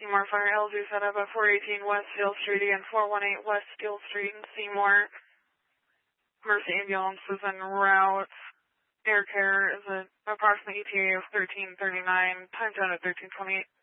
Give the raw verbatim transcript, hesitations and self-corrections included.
Seymour Fire, L Z set up at four eighteen West Steel Street and four one eight West Steel Street in Seymour. Mercy ambulance is en route. Air care is at approximate E T A of thirteen thirty-nine, time down at thirteen twenty-eight.